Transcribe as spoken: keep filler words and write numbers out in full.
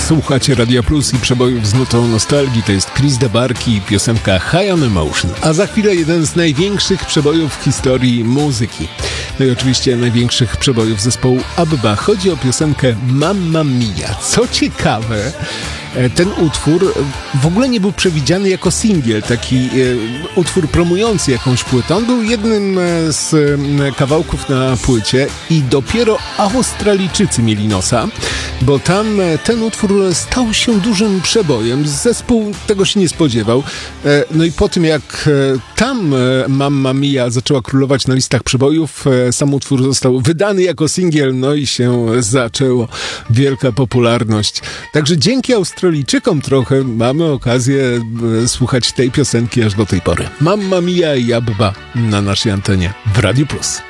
Słuchacie Radia Plus i przebojów z nutą nostalgii. To jest Chris DeBarki i piosenka High on Emotion. A za chwilę jeden z największych przebojów w historii muzyki. No i oczywiście największych przebojów zespołu ABBA. Chodzi o piosenkę Mamma Mia. Co ciekawe, ten utwór w ogóle nie był przewidziany jako singiel, taki e, utwór promujący jakąś płytę. On był jednym z e, kawałków na płycie i dopiero Australijczycy mieli nosa, bo tam e, ten utwór stał się dużym przebojem. Zespół tego się nie spodziewał. E, no i po tym jak e, tam e, Mamma Mia zaczęła królować na listach przebojów, e, sam utwór został wydany jako singiel, no i się zaczęło wielka popularność. Także dzięki Australijczykom trochę mamy okazję e, słuchać tej piosenki aż do tej pory. Mamma Mia i ABBA na naszej antenie w Radiu Plus.